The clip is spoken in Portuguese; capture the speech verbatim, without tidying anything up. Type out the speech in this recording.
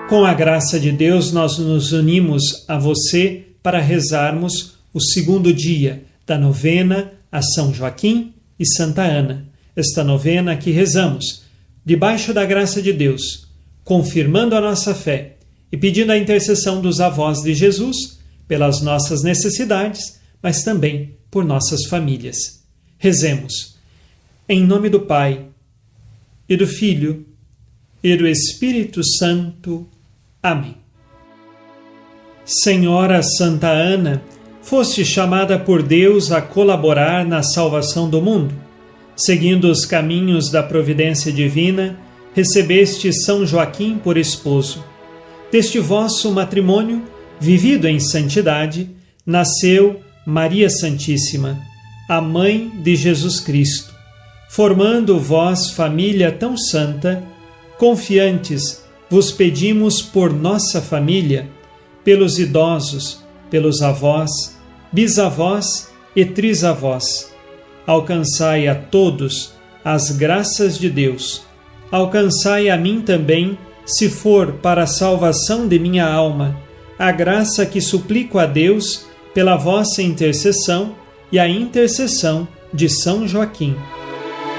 Com a graça de Deus, nós nos unimos a você para rezarmos o segundo dia da novena a São Joaquim e Santa Ana. Esta novena que rezamos, debaixo da graça de Deus, confirmando a nossa fé e pedindo a intercessão dos avós de Jesus pelas nossas necessidades, mas também por nossas famílias. Rezemos. Em nome do Pai, e do Filho, e do Espírito Santo. Amém. Senhora Santa Ana, foste chamada por Deus a colaborar na salvação do mundo. Seguindo os caminhos da providência divina, recebeste São Joaquim por esposo. Deste vosso matrimônio, vivido em santidade, nasceu Maria Santíssima, a Mãe de Jesus Cristo. Formando vós família tão santa, confiantes, vos pedimos por nossa família, pelos idosos, pelos avós, bisavós e trisavós. Alcançai a todos as graças de Deus. Alcançai a mim também, se for para a salvação de minha alma, a graça que suplico a Deus pela vossa intercessão e a intercessão de São Joaquim.